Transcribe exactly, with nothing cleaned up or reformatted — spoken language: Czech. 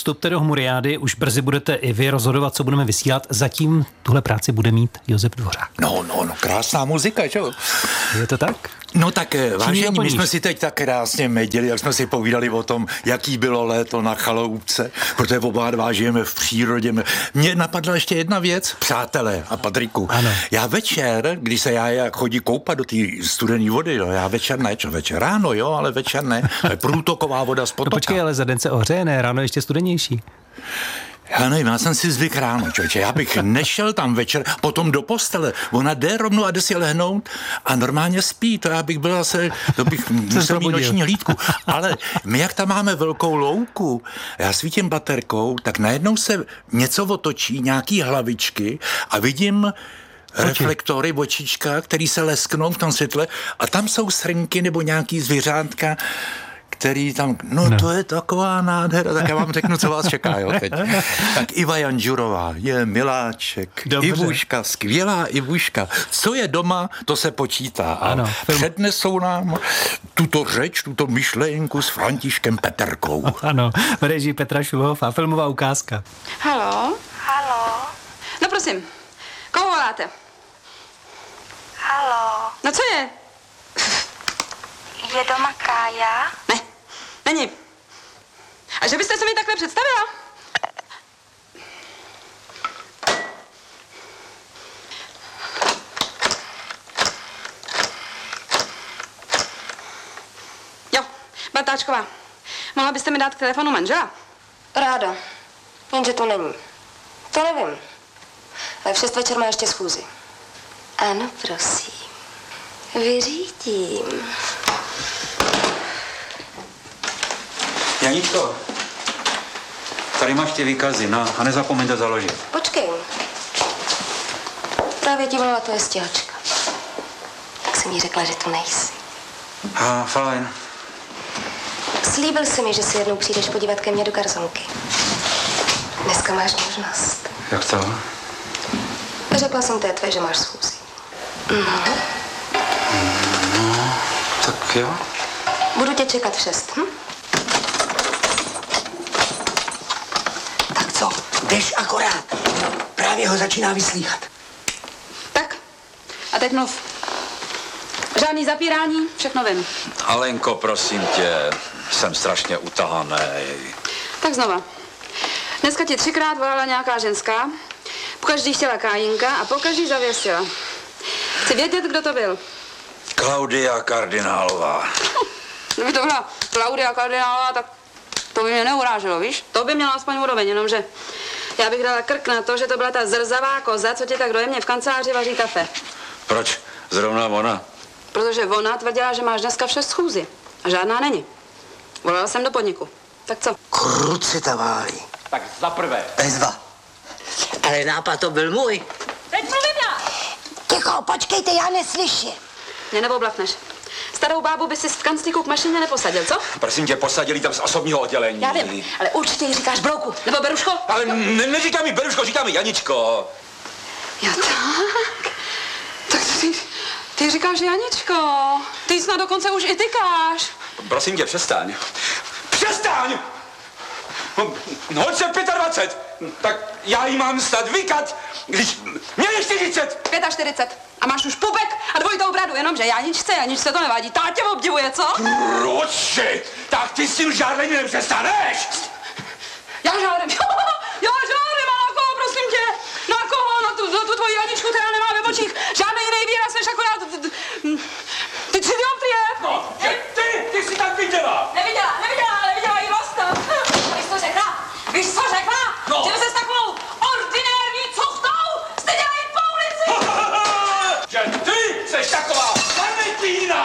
Vstupte do Hmuriády, už brzy budete i vy rozhodovat, co budeme vysílat. Zatím tuhle práci bude mít Josef Dvořák. No, no, no, krásná muzika, že jo? Je to tak? No tak vážení, my jsme si teď tak krásně medili, jak jsme si povídali o tom, jaký bylo léto na chaloupce, protože oba dva žijeme v přírodě. Mně napadla ještě jedna věc, přátelé a Patriku. Ano. Já večer, když se já jak chodí koupat do té studené vody, jo, já večer ne, čo večer ráno, jo, ale večer ne, to je průtoková voda z potoka. No počkej, ale za den se ohřeje, ne, ráno ještě studenější. Já nevím, já jsem si zvyk ráno, člověče, já bych nešel tam večer, potom do postele, ona jde rovnou a jde si lehnout a normálně spí, to já bych byl zase, to bych musel mít noční hlídku, ale my jak tam máme velkou louku, já svítím baterkou, tak najednou se něco otočí, nějaký hlavičky a vidím reflektory, očička, který se lesknou v tom světle a tam jsou srnky nebo nějaký zvířátka, který tam, no, no to je taková nádhera, tak já vám řeknu, co vás čeká, jo, teď. Tak Iva Janžurová je miláček, Dobře. Ivuška, skvělá Ivuška. Co je doma, to se počítá. Ano. A přednesou nám tuto řeč, tuto myšlenku s Františkem Peterkou. Ano, v režii Petra Šuhova, filmová ukázka. Haló? Haló? No prosím, koho voláte? Haló? No co je? Je doma Kája? Ne, není. A že byste se mi takhle představila? Jo, Bartáčková, mohla byste mi dát k telefonu manžela? Ráda, jenže to není. To nevím. Ale v šest večer má ještě schůzi. Ano, prosím. Vyřídím. Janičko, tady máš ty výkazy, no, a nezapomeňte založit. Počkej. Právě ti volala tvoje stěhačka. Tak jsem jí řekla, že tu nejsi. A fajn. Slíbil jsi mi, že si jednou přijdeš podívat ke mně do garsonky. Dneska máš možnost. Jak to? Řekla jsem tétve, že máš schůzi. No. No, tak jo. Budu tě čekat v šest, hm? Tak co, jdeš akorát. Právě ho začíná vyslýchat. Tak, a teď mluv. Žádný zapírání, všechno vím. Alenko, prosím tě, jsem strašně utahaný. Tak znova. Dneska ti třikrát volala nějaká ženská, pokaždý chtěla Kájinka a pokaždý zavěsila. Chci vědět, kdo to byl. Klaudia Kardinálová. Kdyby to byla Klaudia Kardinálová, tak to by mě neuráželo, víš? To by mělo aspoň úroveň, jenomže já bych dala krk na to, že to byla ta zrzavá koza, co ti tak dojemně v kanceláři vaří kafe. Proč zrovna ona? Protože ona tvrdila, že máš dneska v šest schůzi a žádná není. Volala jsem do podniku. Tak co? Kruci ta válí. Tak za prvé. Bezva. Ale nápad to byl můj. Teď mluvím já! Ticho, počkejte, já neslyším. Mě neoblafneš. Starou bábu by si v kanclíku k mašině neposadil, co? Prosím tě, posadili tam z osobního oddělení. Já vím, ale určitě jí říkáš Brouku, nebo Beruško. Ale ne, neříkám mi Beruško, říkám mi Janičko. Jo tak. Tak ty, ty říkáš Janičko. Ty snad dokonce už i tykáš. Prosím tě, přestaň. Přestaň! No, hoď se dvacet pět. Tak já jí mám snad vykat, když mě je čtyřicet. čtyřicet pět. A máš už pupek a dvojitou bradu, jenomže Janičce, Janičce to nevadí. Ta tě obdivuje, co? Proči, tak ty s tím žádlením nepřestaneš. Já žádrem, jo, já žádrem, a na koho, prosím tě? Na koho? Na tu, na tu tvoji Janičku, která nemá ve očích žádný jiný výraz, než akorát ty tři dioptrie. No, že ty, ty jsi tak viděla. Neviděla, neviděla, ale viděla i vlasta. Víš, co řekla? Víš, co řekla? No. Že by se s takovou ordinérní cuchtou styděla jít po ulici. Že ty seš taková pamětína.